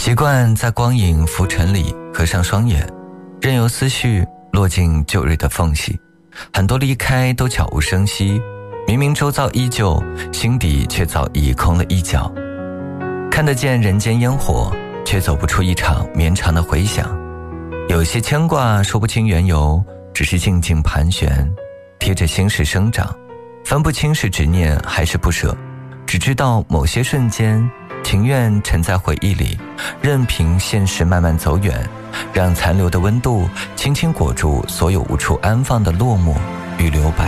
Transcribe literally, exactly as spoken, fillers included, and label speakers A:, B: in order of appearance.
A: 习惯在光影浮沉里合上双眼，任由思绪落进旧日的缝隙。很多离开都悄无声息，明明周遭依旧，心底却早已空了一角。看得见人间烟火，却走不出一场绵长的回响。有些牵挂说不清缘由，只是静静盘旋，贴着心事生长，分不清是执念还是不舍，只知道某些瞬间情愿沉在回忆里，任凭现实慢慢走远，让残留的温度轻轻裹住所有无处安放的落寞与留白。